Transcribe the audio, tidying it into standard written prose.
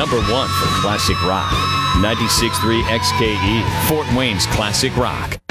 number one for classic rock. 96.3 XKE, Fort Wayne's classic rock.